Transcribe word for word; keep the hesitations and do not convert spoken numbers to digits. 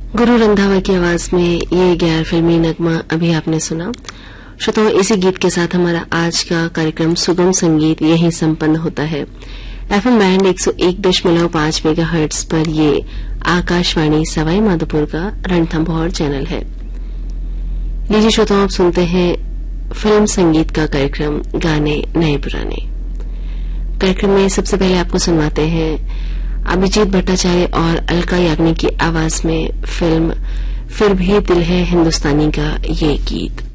गुरु रंधावा की आवाज में ये गैर फिल्मी नगमा अभी आपने सुना। श्रोताओं, इसी गीत के साथ हमारा आज का कार्यक्रम सुगम संगीत यहीं संपन्न होता है। एफएम बैंड एक सौ एक दशमलव पांच मेगाहर्ट्ज पर ये आकाशवाणी सवाई माधोपुर का रणथंभौर चैनल है। लीजिए श्रोताओं, आप सुनते हैं फिल्म संगीत का कार्यक्रम गाने नए पुराने। कार्यक्रम में सबसे पहले आपको सुनवाते हैं अभिजीत भट्टाचार्य और अलका याग्निक की आवाज में फिल्म फिर भी दिल है हिंदुस्तानी का ये गीत।